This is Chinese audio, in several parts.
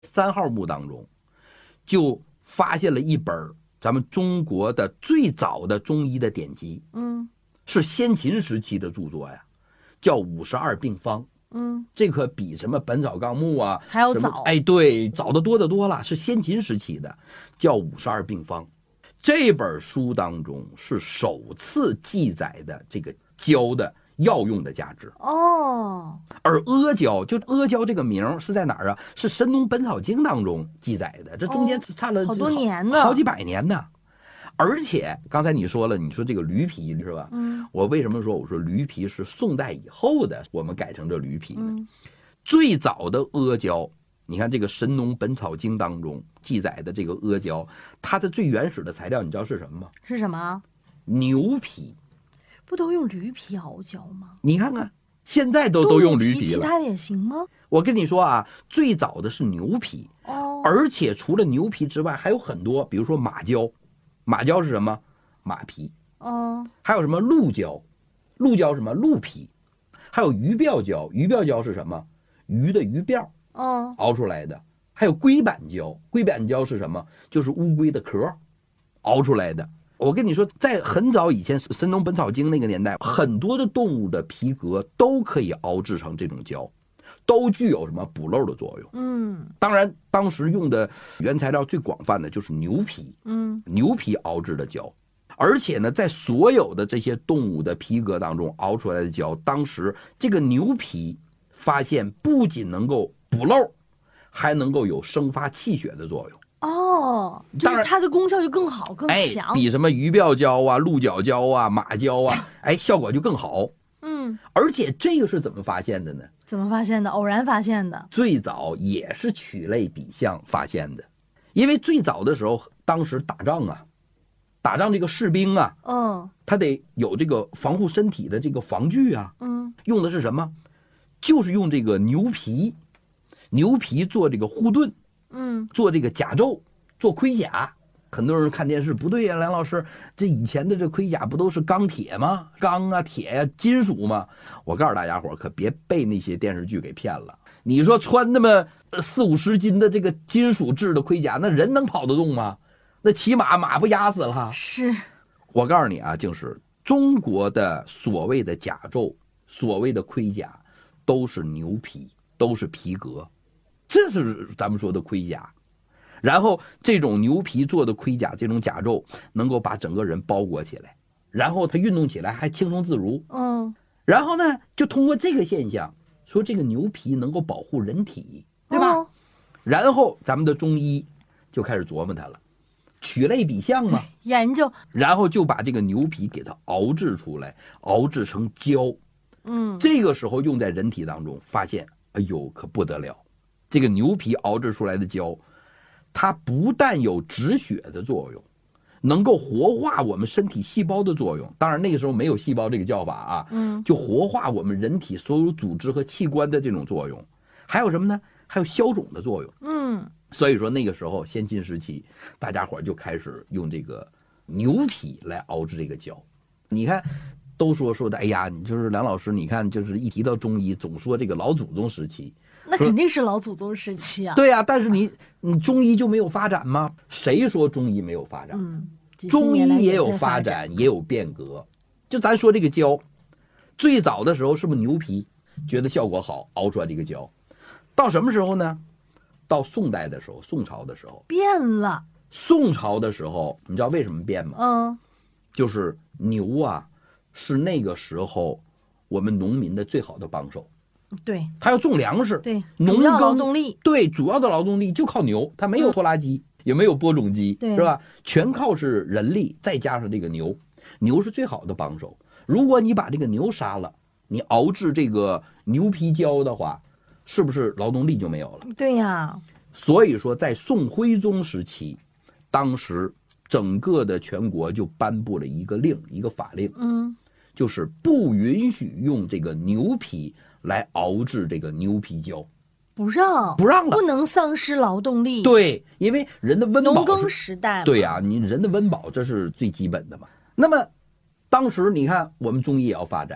3号墓当中，就发现了一本咱们中国的最早的中医的典籍，是先秦时期的著作呀，叫52病方。这可比什么《本草纲目》啊还要早。 哎，对，早得多得多了，是先秦时期的，叫52病方。这本书当中是首次记载的这个胶的药用的价值。而阿胶，就阿胶这个名是在哪儿啊？是《神农本草经》当中记载的，这中间差了好多年呢， 好几百年呢。而且刚才你说了，你说这个驴皮是吧？我为什么说我说驴皮是宋代以后的，我们改成这驴皮呢？最早的阿胶，你看这个《神农本草经》当中记载的这个阿胶，它的最原始的材料你知道是什么吗？ 是什么？ 牛皮。 不都用驴皮熬胶吗？ 你看看，现在都用驴皮了， 其他的也行吗？ 我跟你说啊，最早的是牛皮，而且除了牛皮之外，还有很多，比如说马胶，马胶是什么？马皮。还有什么鹿胶？鹿胶是什么？鹿皮。还有鱼鳔胶，鱼鳔胶是什么？鱼的鱼鳔，熬出来的。还有龟板胶，龟板胶是什么？就是乌龟的壳熬出来的。我跟你说，在很早以前，《神农本草经》那个年代，很多的动物的皮革都可以熬制成这种胶，都具有什么补漏的作用。当然，当时用的原材料最广泛的就是牛皮，牛皮熬制的胶。而且呢，在所有的这些动物的皮革当中熬出来的胶，当时这个牛皮发现不仅能够补漏，还能够有生发气血的作用。 就是它的功效就更好更强， 比什么鱼鳔胶啊、鹿角胶啊、马胶啊，效果就更好。而且这个是怎么发现的呢？ 怎么发现的？偶然发现的。 最早也是取类比象发现的，因为最早的时候，当时打仗这个士兵啊，他得有这个防护身体的这个防具啊，用的是什么？就是用这个牛皮做这个护盾。做这个甲胄，做盔甲。很多人看电视，不对呀，梁老师，这以前的这盔甲不都是钢铁吗？钢啊、铁啊、金属吗？我告诉大家伙，可别被那些电视剧给骗了。你说穿那么40-50斤的这个金属制的盔甲，那人能跑得动吗？那骑马不压死了？ 是。 我告诉你啊，就是中国的所谓的甲胄、所谓的盔甲，都是牛皮，都是皮革。这是咱们说的盔甲，然后这种牛皮做的盔甲，这种甲胄能够把整个人包裹起来，然后它运动起来还轻松自如。然后呢，就通过这个现象，说这个牛皮能够保护人体，对吧？然后咱们的中医就开始琢磨它了，取类比象嘛， 研究， 然后就把这个牛皮给它熬制出来，熬制成胶。这个时候用在人体当中，发现，哎呦，可不得了。这个牛皮熬制出来的胶，它不但有止血的作用，能够活化我们身体细胞的作用。当然那个时候没有细胞这个叫法啊，就活化我们人体所有组织和器官的这种作用。还有什么呢？还有消肿的作用。所以说那个时候先秦时期，大家伙就开始用这个牛皮来熬制这个胶。你看都说的，哎呀，你就是梁老师，你看就是一提到中医，总说这个老祖宗时期。 那肯定是老祖宗时期啊。 对呀，但是你中医就没有发展吗？谁说中医没有发展？中医也有发展，也有变革。就咱说这个胶，最早的时候是不是牛皮觉得效果好，熬出来这个胶？到什么时候呢？到宋代的时候，宋朝的时候变了。 宋朝的时候，你知道为什么变吗？就是牛啊，是那个时候我们农民的最好的帮手。 对， 他要种粮食， 对， 主要劳动力， 对，主要的劳动力就靠牛，他没有拖拉机，也没有播种机，是吧？全靠是人力，再加上这个牛，牛是最好的帮手。如果你把这个牛杀了，你熬制这个牛皮胶的话，是不是劳动力就没有了？ 对呀。 所以说，在宋徽宗时期，当时整个的全国就颁布了一个令，一个法令，就是不允许用这个牛皮来熬制这个牛皮胶，不让了， 不能丧失劳动力。 对，因为人的温饱， 农耕时代， 对呀，你人的温饱这是最基本的嘛。那么，当时你看我们中医也要发展，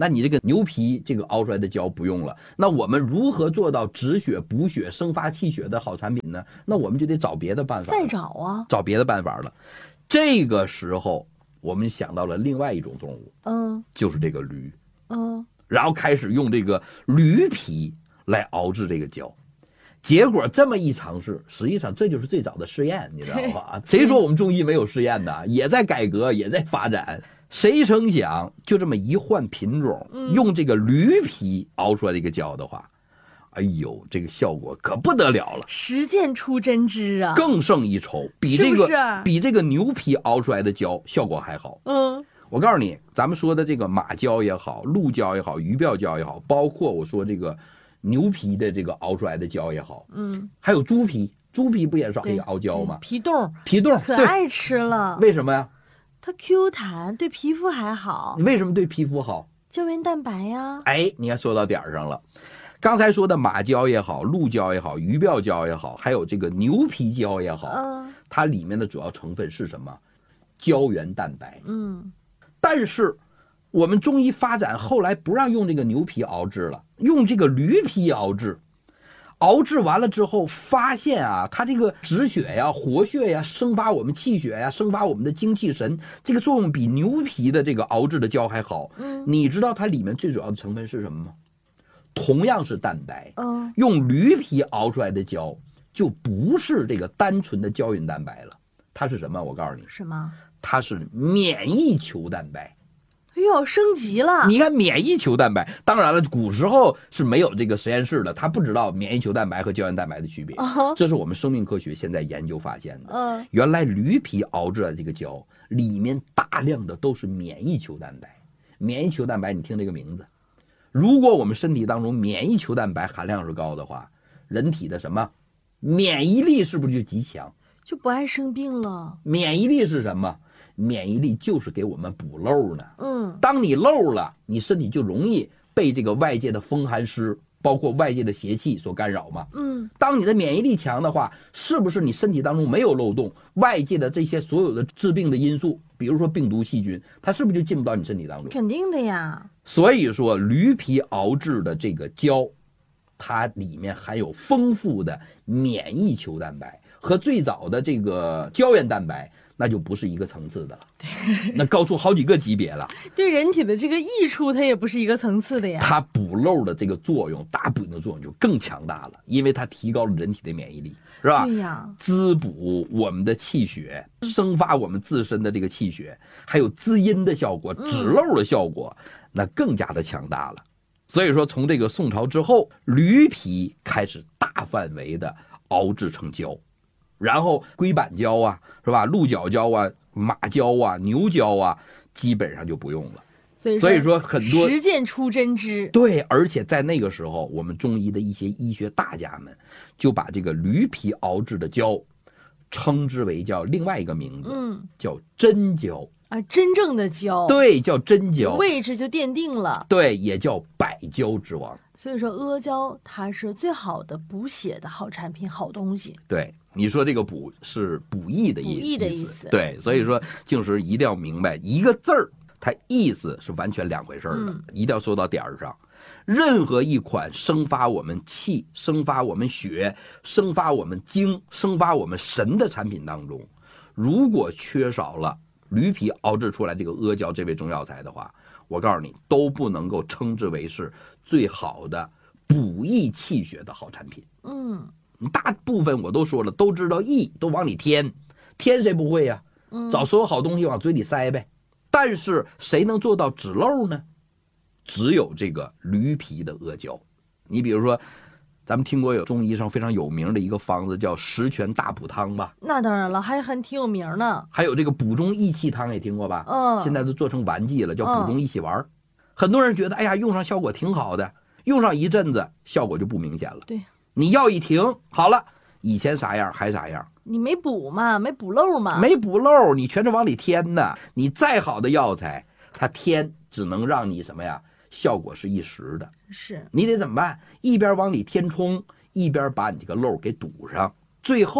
那你这个牛皮这个熬出来的胶不用了，那我们如何做到止血补血生发气血的好产品呢？那我们就得找别的办法， 再找啊， 找别的办法了。这个时候我们想到了另外一种动物，就是这个驴，然后开始用这个驴皮来熬制这个胶。结果这么一尝试，实际上这就是最早的试验，你知道吧？谁说我们中医没有试验的？也在改革，也在发展。谁成想，就这么一换品种，用这个驴皮熬出来这个胶的话，哎呦，这个效果可不得了了， 实践出真知啊， 更胜一筹，比这个牛皮熬出来的胶效果还好。我告诉你，咱们说的这个马胶也好，鹿胶也好，鱼鳔胶也好，包括我说这个牛皮的这个熬出来的胶也好，还有猪皮不也是可以熬胶吗？ 皮冻可爱吃了。 为什么呀？ 它 Q 弹，对皮肤还好。 为什么对皮肤好？ 胶原蛋白呀。 哎，你看说到点上了。刚才说的马胶也好，鹿胶也好，鱼鳔胶也好，还有这个牛皮胶也好，它里面的主要成分是什么？胶原蛋白。但是我们中医发展后来不让用这个牛皮熬制了，用这个驴皮熬制。熬制完了之后发现啊，它这个止血呀、活血呀、生发我们气血呀、生发我们的精气神，这个作用比牛皮的这个熬制的胶还好。你知道它里面最主要的成分是什么吗？同样是蛋白，用驴皮熬出来的胶就不是这个单纯的胶原蛋白了，它是什么？我告诉你， 什么？ 它是免疫球蛋白。 哎呦，升级了！ 你看免疫球蛋白，当然了，古时候是没有这个实验室的，他不知道免疫球蛋白和胶原蛋白的区别。这是我们生命科学现在研究发现的。原来驴皮熬制的这个胶里面大量的都是免疫球蛋白。免疫球蛋白，你听这个名字，如果我们身体当中免疫球蛋白含量是高的话，人体的什么免疫力是不是就极强？ 就不爱生病了。 免疫力是什么？免疫力就是给我们补漏呢。当你漏了，你身体就容易被这个外界的风寒湿，包括外界的邪气所干扰嘛。当你的免疫力强的话，是不是你身体当中没有漏洞，外界的这些所有的致病的因素，比如说病毒细菌，它是不是就进不到你身体当中？ 肯定的呀。 所以说驴皮熬制的这个胶，它里面含有丰富的免疫球蛋白，和最早的这个胶原蛋白那就不是一个层次的了，那高出好几个级别了。 对人体的这个益处，它也不是一个层次的呀。 它补漏的这个作用，大补的作用就更强大了，因为它提高了人体的免疫力，是吧？ 对呀， 滋补我们的气血，生发我们自身的这个气血，还有滋阴的效果，止漏的效果，那更加的强大了。所以说，从这个宋朝之后，驴皮开始大范围的熬制成胶。然后龟板胶啊，是吧？鹿角胶啊，马胶啊，牛胶啊，基本上就不用了。所以说很多实践出真知。 对，而且在那个时候，我们中医的一些医学大家们就把这个驴皮熬制的胶称之为叫另外一个名字，叫真胶啊，真正的胶。 对，叫真胶， 位置就奠定了。 对，也叫百胶之王。 所以说阿胶它是最好的补血的好产品、好东西。 对，你说这个补是补益的意思。对，所以说静时一定要明白一个字儿，它意思是完全两回事的，一定要说到点儿上。任何一款生发我们气、生发我们血、生发我们精、生发我们神的产品当中，如果缺少了驴皮熬制出来这个阿胶这味中药材的话，我告诉你都不能够称之为是最好的补益气血的好产品。大部分我都说了，都知道益，都往里添谁不会呀？找所有好东西往嘴里塞呗。但是谁能做到止漏呢？只有这个驴皮的阿胶。你比如说，咱们听过有中医上非常有名的一个方子叫十全大补汤吧？ 那当然了，还挺有名呢。 还有这个补中益气汤也听过吧？现在都做成丸剂了，叫补中益气丸。很多人觉得，哎呀，用上效果挺好的，用上一阵子效果就不明显了。 对， 你药一停，好了，以前啥样还啥样。 你没补嘛，没补漏嘛， 没补漏，你全是往里添的。你再好的药材，它添只能让你什么呀？效果是一时的。 是， 你得怎么办？一边往里填充，一边把你这个漏给堵上，最后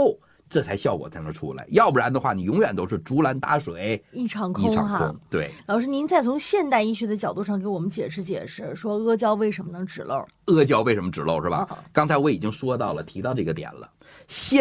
这才效果才能出来。要不然的话，你永远都是竹篮打水一场空哈。 对， 老师，您再从现代医学的角度上给我们解释解释，说阿胶为什么能止漏？ 阿胶为什么止漏是吧？刚才我已经说到了，提到这个点了。